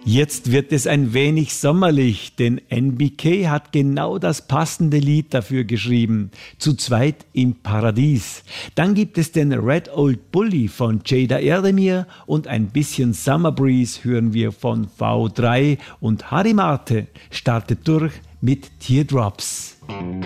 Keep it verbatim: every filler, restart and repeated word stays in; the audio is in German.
Jetzt wird es ein wenig sommerlich, denn N B K hat genau das passende Lied dafür geschrieben. Zu zweit im Paradies. Dann gibt es den Red Old Bully von Jada Erdemir und ein bisschen Summer Breeze hören wir von V drei und Harry Marte startet durch mit Teardrops.